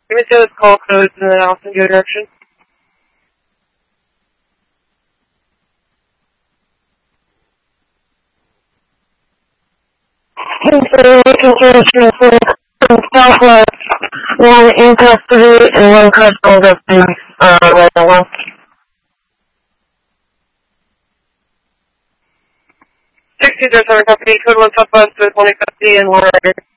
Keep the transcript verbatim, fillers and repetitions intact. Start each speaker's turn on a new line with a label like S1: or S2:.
S1: Give me those call codes and then I'll send you a direction. Continuation for Southwest, one in custody and one custody of things, uh, right now. sixteen zero seven company, code one Southwest with one in custody and one rider.